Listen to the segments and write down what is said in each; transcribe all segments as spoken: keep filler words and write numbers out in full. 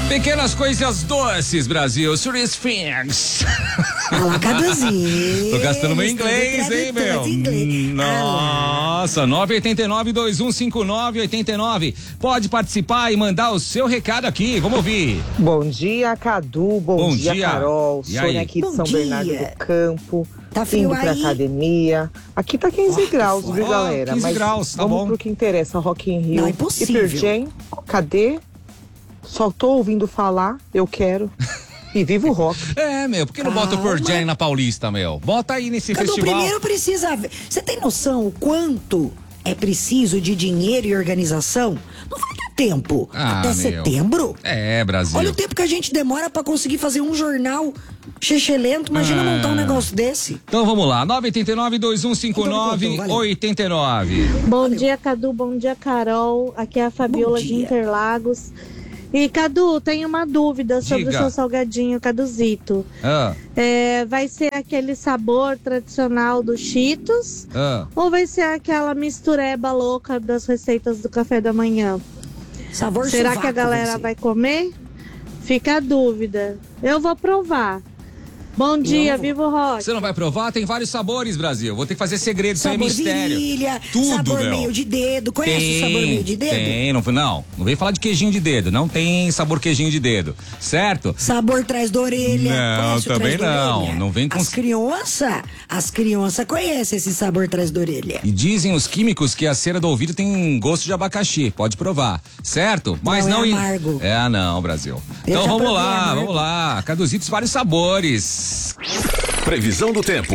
Pequenas coisas doces, Brasil. Sweet things. Olá, Caduzinho. Tô gastando meu inglês, hein, meu? Inglês. Nossa, nove oito nove, dois um cinco nove, oito nove. Pode participar e mandar o seu recado aqui. Vamos ouvir. Bom dia, Cadu. Bom, Bom dia, dia, Carol. E Sônia aí? aqui de Bom São dia. Bernardo do Campo. Tá frio indo pra aí? academia. Aqui tá quinze graus, viu, Ó, galera? quinze Mas graus, tá vamos bom. pro que interessa. Rock in Rio. Não, é impossível. Pearl Jam, cadê? Só tô ouvindo falar, eu quero. E viva o rock. É, meu, por que não bota o Calma. Pearl Jam na Paulista, meu? Bota aí nesse Cadu, festival. primeiro precisa ver. Você tem noção o quanto é preciso de dinheiro e organização? Não vai ter tempo. Ah, Até meu. setembro? É, Brasil. Olha o tempo que a gente demora pra conseguir fazer um jornal chechelento. Imagina Ah. montar um negócio desse. Então vamos lá, nove oito nove, dois um cinco nove, oito nove. Bom dia, Cadu. Bom dia, Carol. Aqui é a Fabiola Bom de dia. Interlagos. E, Cadu, tenho uma dúvida sobre Diga. o seu salgadinho, Caduzito. Ah, É, vai ser aquele sabor tradicional do Cheetos ah. ou vai ser aquela mistureba louca das receitas do café da manhã? Sabor Será sovaco que a galera ser. vai comer? Fica a dúvida. Eu vou provar. Bom dia, vou. viva o rock. Você não vai provar? Tem vários sabores, Brasil. Vou ter que fazer segredo, isso aí é Sabor mistério. virilha, Tudo, sabor meu. meio de dedo. Conhece Tem, o sabor meio de dedo? Tem, não, não, não vem falar de queijinho de dedo, não tem sabor queijinho de dedo, certo? Sabor trás da orelha. Não, Conhece o também trás da não, orelha? não vem com- As crianças, as crianças conhecem esse sabor trás da orelha. E dizem os químicos que a cera do ouvido tem gosto de abacaxi, pode provar, certo? Mas Não, não... é e- amargo. É, não, Brasil. Eu Então já vamos provei, é lá, amargo. vamos lá. Caduzitos, vários sabores. Previsão do tempo.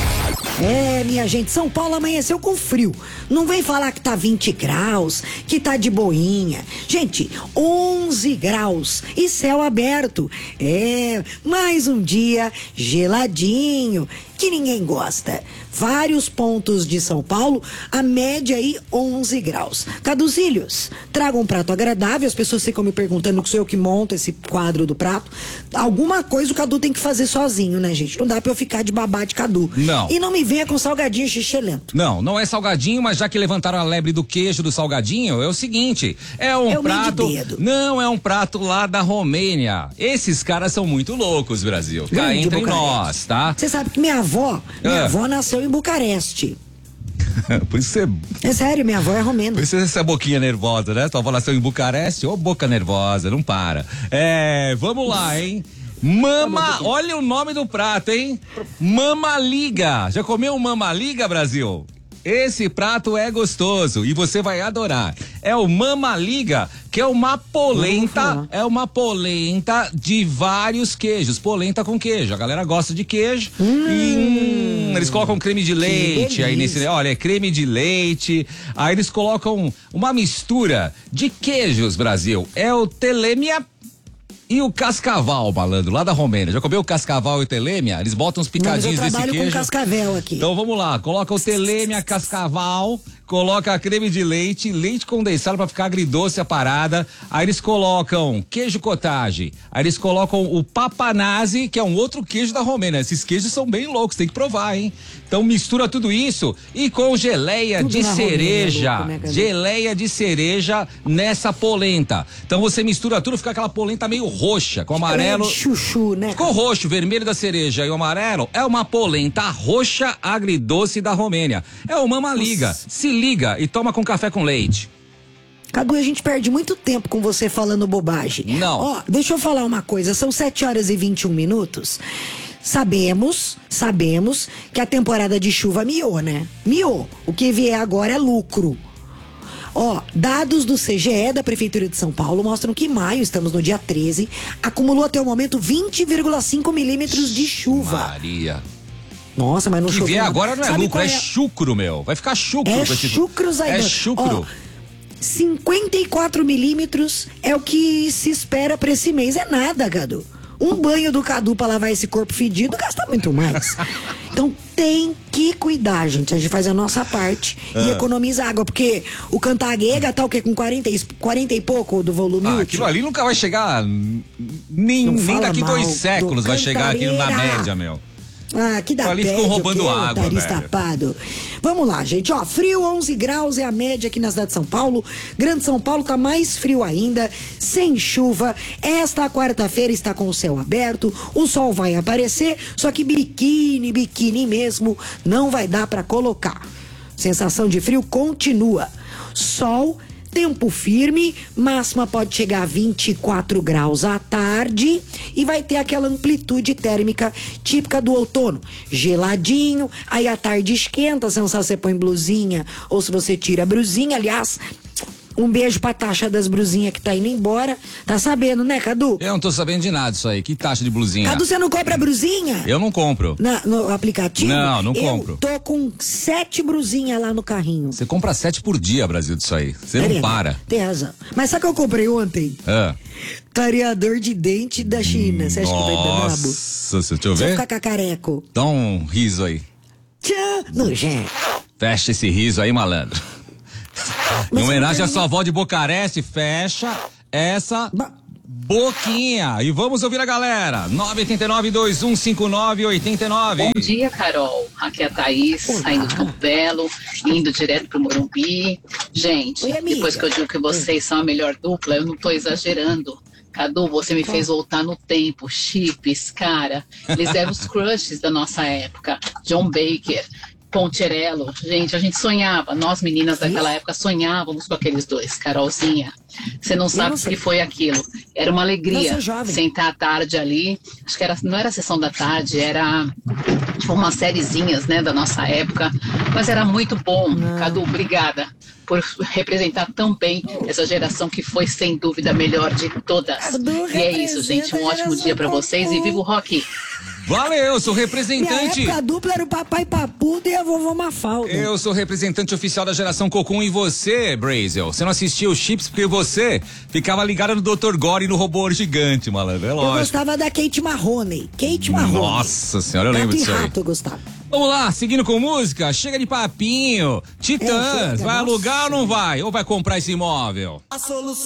É, minha gente, São Paulo amanheceu com frio. Não vem falar que tá vinte graus, que tá de boinha. Gente, onze graus e céu aberto. É, mais um dia geladinho, que ninguém gosta. Vários pontos de São Paulo, a média aí onze graus. Caduzilhos, traga um prato agradável. As pessoas ficam me perguntando que sou eu que monto esse quadro do prato. Alguma coisa o Cadu tem que fazer sozinho, né, gente? Não dá pra eu ficar de babá de Cadu. Não. E não me venha com salgadinho xixelento. Não, não é salgadinho, mas já que levantaram a lebre do queijo do salgadinho, é o seguinte, é um É o meio de prato, dedo. não é um prato lá da Romênia. Esses caras são muito loucos, Brasil. Cá Grande entre Bucareste. nós, tá? Você sabe que minha avó, minha Ah. avó nasceu em Bucareste. Por isso você, É sério, minha avó é romena. por isso essa boquinha nervosa, né? Tua avó nasceu em Bucareste, ô boca nervosa, não para. É, vamos lá, hein? Mama, olha o nome do prato, hein? Mama Liga. Já comeu Mama Liga, Brasil? Esse prato é gostoso e você vai adorar. É o Mama Liga, que é uma polenta, é uma polenta de vários queijos, polenta com queijo. A galera gosta de queijo Hum, e hum, eles colocam creme de leite aí nesse, delícia. olha, é creme de leite. Aí eles colocam uma mistura de queijos, Brasil. É o telêmia e o cascaval, malandro, lá da Romênia. Já comeu o cascaval e o telêmia? Eles botam uns Não, mas eu picadinhos desse trabalho com queijo. cascavel aqui. Então vamos lá, coloca o telêmia cascaval, coloca a creme de leite, leite condensado pra ficar agridoce a parada. Aí eles colocam queijo cottage, aí eles colocam o papanase, que é um outro queijo da Romênia. Esses queijos são bem loucos, tem que provar, hein? Então mistura tudo isso e com geleia Tudo de na Romênia, cereja, louco, né, cara? geleia de cereja nessa polenta. Então você mistura tudo, fica aquela polenta meio roxa, com amarelo. É de chuchu, né? Ficou roxo, vermelho da cereja e o amarelo é uma polenta roxa agridoce da Romênia. É o Mama Liga. Se liga e toma com café com leite. Cadu, a gente perde muito tempo com você falando bobagem. Não. Ó, deixa eu falar uma coisa, são sete horas e vinte e um minutos. Sabemos, sabemos que a temporada de chuva miou, né? Miou. O que vier agora é lucro. Ó, dados do C G E da Prefeitura de São Paulo mostram que em maio, estamos no dia treze, acumulou até o momento vinte vírgula cinco milímetros de chuva. Maria. Nossa, mas não O que choveu. vier agora não é Sabe lucro, qual é chucro, meu. Vai ficar chucro. É com esse- chucro, Zaidan. É chucro. Ó, cinquenta e quatro milímetros é o que se espera pra esse mês. É nada, Cadu. Um banho do Cadu pra lavar esse corpo fedido gasta muito mais. Então tem que cuidar, gente. A gente faz a nossa parte e economiza água. Porque o Cantaguega tá o quê? Com quarenta, e- quarenta e pouco do volume Ah, útil? aquilo ali nunca vai chegar. Nem, Não nem fala daqui mal dois séculos do vai chegar aqui na Cantareira. média, meu. Ah, que dá Ali pé, ficam roubando água, nariz velho. tapado. Vamos lá, gente, ó, frio, onze graus é a média aqui na cidade de São Paulo. Grande São Paulo tá mais frio ainda, sem chuva. Esta quarta-feira está com o céu aberto, o sol vai aparecer, só que biquíni, biquíni mesmo, não vai dar pra colocar. Sensação de frio continua. Sol, tempo firme, máxima pode chegar a vinte e quatro graus à tarde e vai ter aquela amplitude térmica típica do outono. Geladinho, aí à tarde esquenta, se não sabe se você põe blusinha ou se você tira a brusinha. Aliás, um beijo pra taxa das brusinhas que tá indo embora. Tá sabendo, né, Cadu? Eu não tô sabendo de nada disso aí. Que taxa de blusinha? Cadu, você não compra brusinha? Eu não compro. Na, no aplicativo? Não, não eu compro. Tô com sete brusinhas lá no carrinho. Você compra sete por dia, Brasil, disso aí. Você É não verdade, para. Tem razão. Mas sabe o que eu comprei ontem? Ah. Clareador de dente da China. Você acha que vai dar nabo? Nossa, deixa eu Você ver. ficar cacareco. Dá um riso aí. Tchã, nojento. Fecha esse riso aí, malandro. Em Mas homenagem à você sua avó de Bucareste, fecha essa Ba- boquinha. E vamos ouvir a galera. nove oito nove, dois um cinco nove, oito nove. Bom dia, Carol. Aqui é a Thaís, Olá. saindo de Campo Belo, indo direto pro Morumbi. Gente, Oi, amiga. depois que eu digo que vocês são a melhor dupla, eu não tô exagerando. Cadu, você me fez voltar no tempo. Chips, cara. Eles eram os crushes da nossa época. John Baker, Poncherello. Gente, a gente sonhava. Nós, meninas daquela época, sonhávamos com aqueles dois. Carolzinha, você não sabe o sei. que foi aquilo. Era uma Eu alegria sou jovem. sentar à tarde ali. Acho que era, não era a sessão da tarde, era tipo umas sériezinhas, né, da nossa época. Mas era muito bom. Cadu, obrigada por representar tão bem essa geração que foi, sem dúvida, a melhor de todas. Cadu E é isso, gente. Um representa a ótimo dia pra geração vocês e Cocô. viva o rock! Valeu, sou Minha representante. época dupla era o papai Papudo e a vovó Mafalda. Eu sou representante oficial da geração Cocum e você, Brazel. Você não assistia os chips porque você ficava ligado no doutor Gore e no robô gigante, malandro. É Eu lógico. gostava da Kate Marrone. Kate Marrone. Nossa senhora, eu lembro Gato e disso aí. rato eu gostava. Vamos lá, seguindo com música, chega de papinho. É, Titãs, chega, vai nossa. alugar ou não vai? Ou vai comprar esse imóvel?